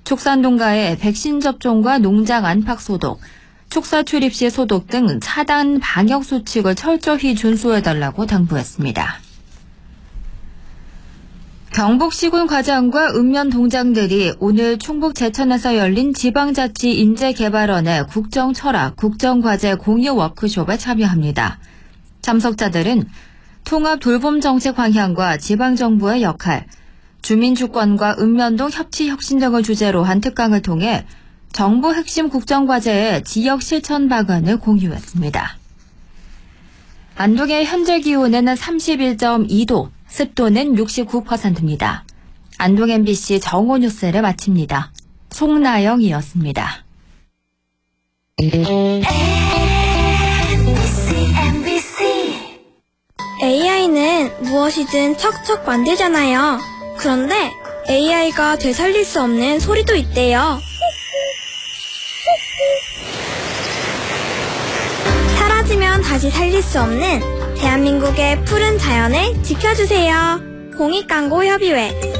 축산 농가의 백신 접종과 농장 안팎 소독, 축사 출입 시 소독 등 차단 방역 수칙을 철저히 준수해달라고 당부했습니다. 경북 시군 과장과 읍면 동장들이 오늘 충북 제천에서 열린 지방자치 인재개발원의 국정철학, 국정과제 공유 워크숍에 참여합니다. 참석자들은 통합 돌봄 정책 방향과 지방정부의 역할, 주민주권과 읍면동 협치 혁신 등을 주제로 한 특강을 통해 정부 핵심 국정과제의 지역 실천 방안을 공유했습니다. 안동의 현재 기온은 31.2도, 습도는 69%입니다. 안동 MBC 정오 뉴스를 마칩니다. 송나영이었습니다. AI는 무엇이든 척척 만들잖아요. 그런데 AI가 되살릴 수 없는 소리도 있대요. 사라지면 다시 살릴 수 없는 대한민국의 푸른 자연을 지켜주세요. 공익광고협의회